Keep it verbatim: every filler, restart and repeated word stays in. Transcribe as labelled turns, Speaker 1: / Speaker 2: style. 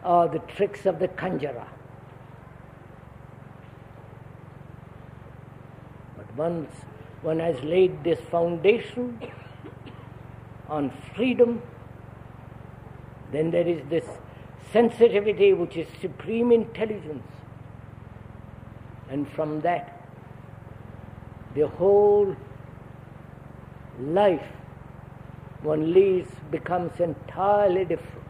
Speaker 1: are the tricks of the conjurer. But once one has laid this foundation on freedom, then there is this sensitivity which is supreme intelligence. And from that, the whole life one leads becomes entirely different.